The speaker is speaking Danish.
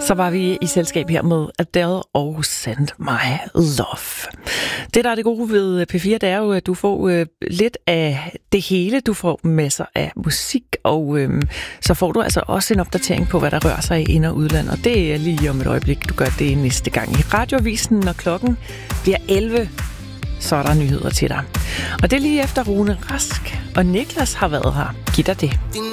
Så var vi i selskab her med Adele og Send My Love. Det, der er det gode ved P4, det er jo, at du får lidt af det hele. Du får masser af musik, og så får du altså også en opdatering på, hvad der rører sig i ind- og udland. Og det er lige om et øjeblik, du gør det næste gang i Radioavisen, når klokken bliver 11. Så er der nyheder til dig. Og det er lige efter Rune Rask, og Niklas har været her. Giv dig det.